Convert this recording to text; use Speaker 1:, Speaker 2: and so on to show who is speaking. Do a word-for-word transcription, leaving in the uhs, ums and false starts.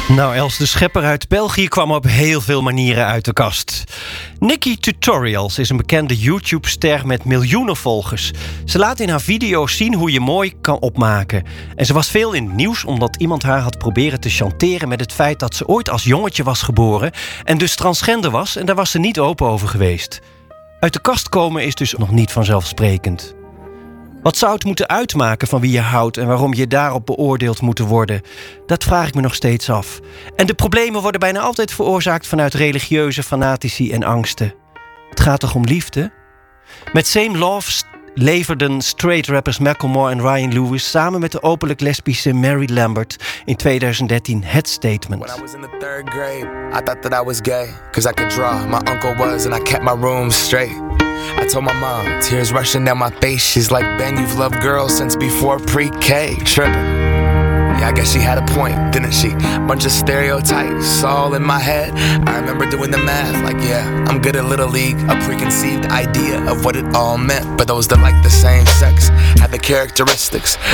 Speaker 1: Nou, Els de Schepper uit België kwam op heel veel manieren uit de kast. Nikki Tutorials is een bekende YouTube-ster met miljoenen volgers. Ze laat in haar video's zien hoe je mooi kan opmaken. En ze was veel in het nieuws omdat iemand haar had proberen te chanteren met het feit dat ze ooit als jongetje was geboren en dus transgender was, en daar was ze niet open over geweest. Uit de kast komen is dus nog niet vanzelfsprekend. Wat zou het moeten uitmaken van wie je houdt en waarom je daarop beoordeeld moet worden? Dat vraag ik me nog steeds af. En de problemen worden bijna altijd veroorzaakt vanuit religieuze fanatici en angsten. Het gaat toch om liefde? Met Same Love st- leverden straight rappers Macklemore en Ryan Lewis samen met de openlijk lesbische Mary Lambert in twintig dertien het statement.
Speaker 2: When I was in the third grade, I thought that I was gay, cause I could draw, my uncle was, and I kept my room straight. I told my mom, tears rushing down my face. She's like, Ben, you've loved girls since before pre-K. Tripping. Yeah, I guess she had a point, didn't she? Bunch of stereotypes all in my head. I remember doing the math, like, yeah, I'm good at Little League. A preconceived idea of what it all meant. But those that like the same sex had the characteristics